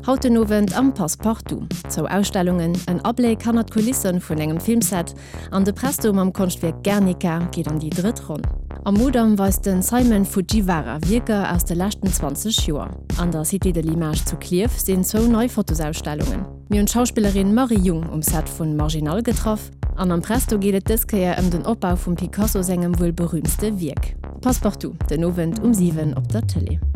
Haute Nowen am Passepartout. Zo Ausstellungen en Ableg kann at Kulissen vun engem Filmset, an de Prestum am Konstwerk Guernica geht an die dritt Rund. Am Modam weist den Simon Fujiwara Wirker aus de lachten 20 Joer. An der Cité de l'Image zu Kiew sinn zo neue Fotosausstellungen. Mi und Schauspielerin Marie Jung Set vun Marginal getroffen. An am Presto gehtet dëskeier den Opbau vum Picasso segem wohl berühmste Wirk. Passepartout, den Novent 7 op der Tele.